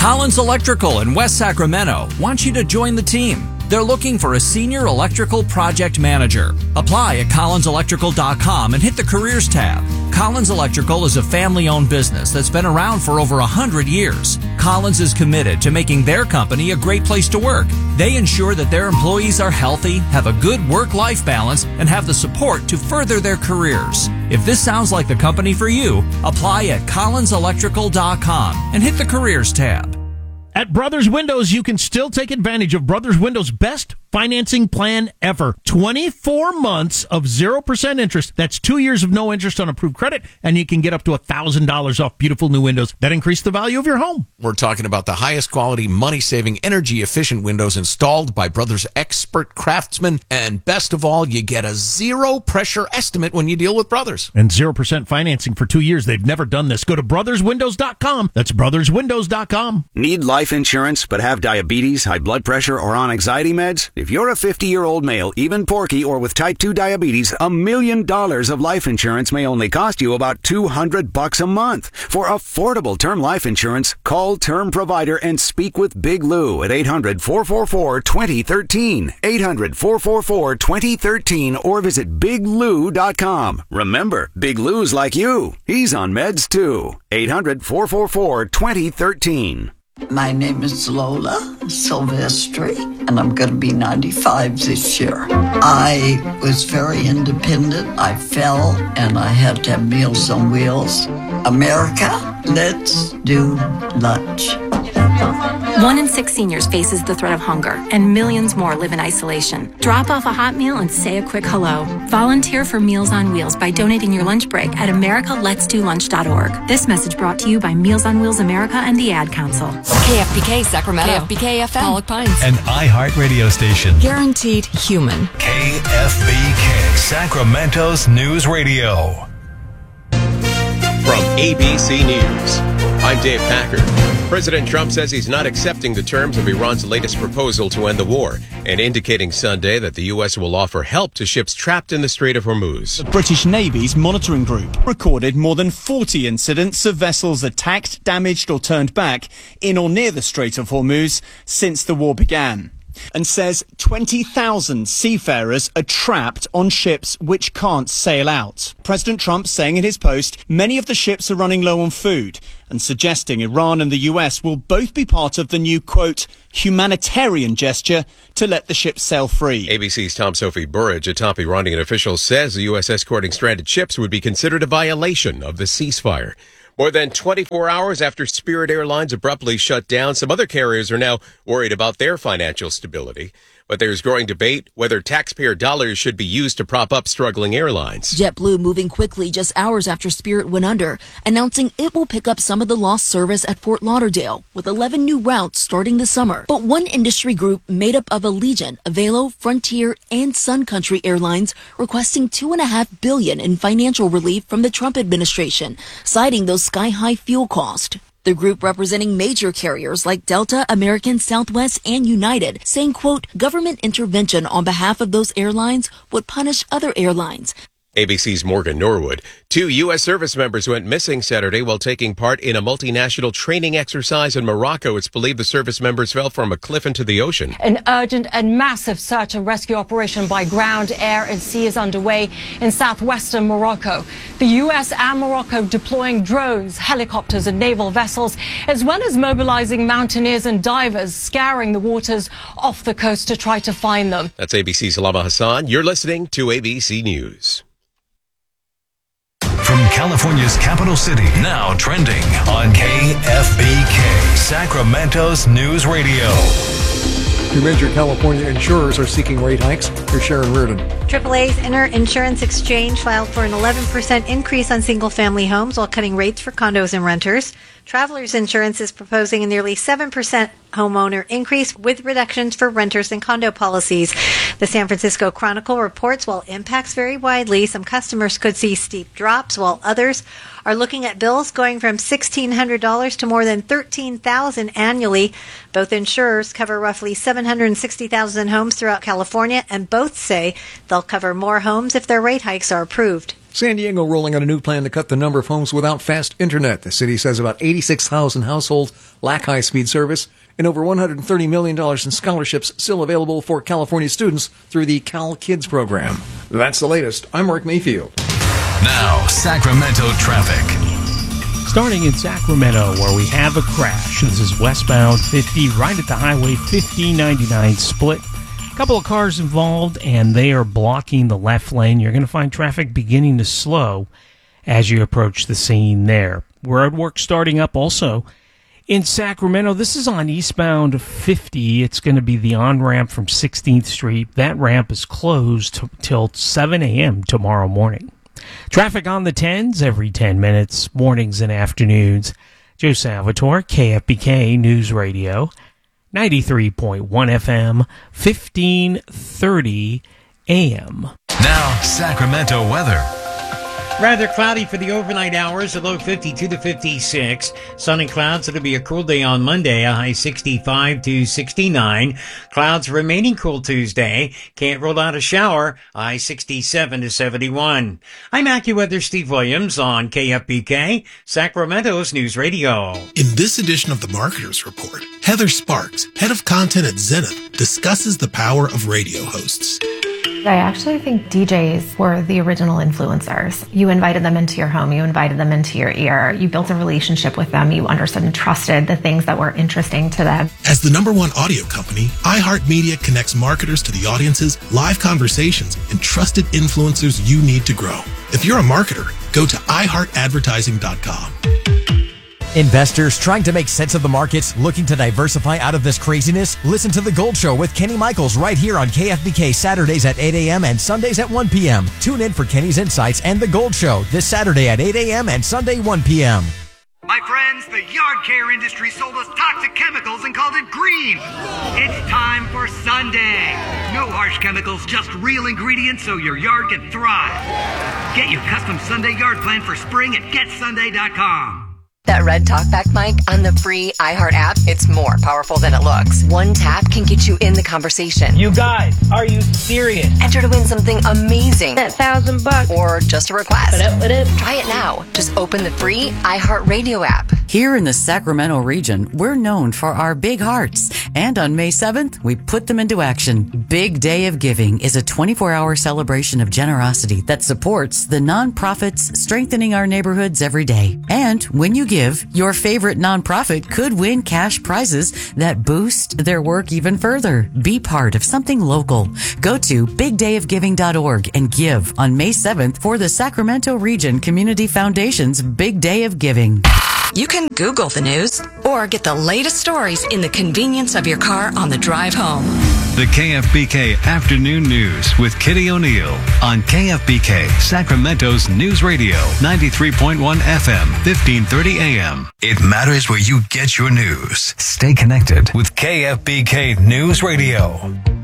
Collins Electrical in West Sacramento wants you to join the team. They're looking for a senior electrical project manager. Apply at collinselectrical.com and hit the Careers tab. Collins Electrical is a family-owned business that's been around for over 100 years. Collins is committed to making their company a great place to work. They ensure that their employees are healthy, have a good work-life balance, and have the support to further their careers. If this sounds like the company for you, apply at collinselectrical.com and hit the Careers tab. At Brothers Windows, you can still take advantage of Brothers Windows' best financing plan ever. 24 months of 0% interest. That's 2 years of no interest on approved credit, and you can get up to $1,000 off beautiful new windows that increase the value of your home. We're talking about the highest quality, money-saving, energy-efficient windows installed by Brothers expert craftsmen. And best of all, you get a zero-pressure estimate when you deal with Brothers. And 0% financing for 2 years. They've never done this. Go to brotherswindows.com. That's brotherswindows.com. Need life insurance but have diabetes, high blood pressure, or on anxiety meds? If you're a 50-year-old male, even porky, or with type 2 diabetes, $1 million of life insurance may only cost you about $200 a month. For affordable term life insurance, call Term Provider and speak with Big Lou at 800-444-2013. 800-444-2013 or visit biglou.com. Remember, Big Lou's like you. He's on meds too. 800-444-2013. My name is Lola Silvestri, and I'm going to be 95 this year. I was very independent. I fell, and I had to have Meals on Wheels. America, let's do lunch. 1 in 6 seniors faces the threat of hunger, and millions more live in isolation. Drop off a hot meal and say a quick hello. Volunteer for Meals on Wheels by donating your lunch break at americaletsdolunch.org. This message brought to you by Meals on Wheels America and the Ad Council. KFBK Sacramento. KFBK FM. Pollock Pines. An iHeart radio station. Guaranteed human. KFBK Sacramento's News Radio. From ABC News, I'm Dave Packer. President Trump says he's not accepting the terms of Iran's latest proposal to end the war and indicating Sunday that the U.S. will offer help to ships trapped in the Strait of Hormuz. The British Navy's monitoring group recorded more than 40 incidents of vessels attacked, damaged or turned back in or near the Strait of Hormuz since the war began, and says 20,000 seafarers are trapped on ships which can't sail out. President Trump saying in his post, many of the ships are running low on food, and suggesting Iran and the US will both be part of the new, quote, humanitarian gesture to let the ships sail free. ABC's Tom Sophie Burridge, a top Iranian official, says the U.S. escorting stranded ships would be considered a violation of the ceasefire. More than 24 hours after Spirit Airlines abruptly shut down, some other carriers are now worried about their financial stability. But there's growing debate whether taxpayer dollars should be used to prop up struggling airlines. JetBlue moving quickly just hours after Spirit went under, announcing it will pick up some of the lost service at Fort Lauderdale, with 11 new routes starting this summer. But one industry group made up of Allegiant, Avelo, Frontier, and Sun Country Airlines requesting $2.5 billion in financial relief from the Trump administration, citing those sky-high fuel costs. The group representing major carriers like Delta, American, Southwest, and United, saying, quote, government intervention on behalf of those airlines would punish other airlines. ABC's Morgan Norwood. 2 U.S. service members went missing Saturday while taking part in a multinational training exercise in Morocco. It's believed the service members fell from a cliff into the ocean. An urgent and massive search and rescue operation by ground, air, and sea is underway in southwestern Morocco. The U.S. and Morocco deploying drones, helicopters, and naval vessels, as well as mobilizing mountaineers and divers, scouring the waters off the coast to try to find them. That's ABC's Alama Hassan. You're listening to ABC News. From California's capital city, now trending on KFBK, Sacramento's News Radio. 2 major California insurers are seeking rate hikes. Here's Sharon Reardon. AAA's Inter-Insurance Exchange filed for an 11% increase on single-family homes while cutting rates for condos and renters. Travelers Insurance is proposing a nearly 7% homeowner increase with reductions for renters and condo policies. The San Francisco Chronicle reports while impacts vary widely, some customers could see steep drops while others are looking at bills going from $1,600 to more than $13,000 annually. Both insurers cover roughly 760,000 homes throughout California, and both say they'll cover more homes if their rate hikes are approved. San Diego rolling out a new plan to cut the number of homes without fast internet. The city says about 86,000 households lack high-speed service, and over $130 million in scholarships still available for California students through the Cal Kids program. That's the latest. I'm Mark Mayfield. Now, Sacramento traffic. Starting in Sacramento, where we have a crash. This is westbound 50, right at the Highway 5099 split. A couple of cars involved, and they are blocking the left lane. You're going to find traffic beginning to slow as you approach the scene there. Roadwork starting up also in Sacramento. This is on eastbound 50. It's going to be the on-ramp from 16th Street. That ramp is closed till 7 a.m. tomorrow morning. Traffic on the 10s every 10 minutes, mornings and afternoons. Joe Salvatore, KFBK News Radio, 93.1 FM, 1530 AM. Now, Sacramento weather. Rather cloudy for the overnight hours, a low 52 to 56. Sun and clouds. It'll be a cool day on Monday, a high 65 to 69. Clouds remaining cool Tuesday. Can't rule out a shower, a high 67 to 71. I'm AccuWeather Steve Williams on KFBK, Sacramento's News Radio. In this edition of the Marketers Report, Heather Sparks, head of content at Zenith, discusses the power of radio hosts. I actually think DJs were the original influencers. You invited them into your home, you invited them into your ear, you built a relationship with them, you understood and trusted the things that were interesting to them. As the #1 audio company, iHeartMedia connects marketers to the audiences, live conversations, and trusted influencers you need to grow. If you're a marketer, go to iHeartAdvertising.com. Investors trying to make sense of the markets, looking to diversify out of this craziness? Listen to The Gold Show with Kenny Michaels right here on KFBK Saturdays at 8 a.m. and Sundays at 1 p.m. Tune in for Kenny's Insights and The Gold Show this Saturday at 8 a.m. and Sunday 1 p.m. My friends, the yard care industry sold us toxic chemicals and called it green. It's time for Sunday. No harsh chemicals, just real ingredients so your yard can thrive. Get your custom Sunday yard plan for spring at GetSunday.com. That red talkback mic on the free iHeart app, it's more powerful than it looks. One tap can get you in the conversation. You guys, are you serious? Enter to win something amazing. That $1,000. Or just a request. What up? Try it now. Just open the free iHeart Radio app. Here in the Sacramento region, we're known for our big hearts. And on May 7th, we put them into action. Big Day of Giving is a 24-hour celebration of generosity that supports the nonprofits strengthening our neighborhoods every day. And when you give, your favorite nonprofit could win cash prizes that boost their work even further. Be part of something local. Go to bigdayofgiving.org and give on May 7th for the Sacramento Region Community Foundation's Big Day of Giving. You can Google the news or get the latest stories in the convenience of your car on the drive home. The KFBK Afternoon News with Kitty O'Neill on KFBK, Sacramento's News Radio, 93.1 FM, 1530 AM. It matters where you get your news. Stay connected with KFBK News Radio.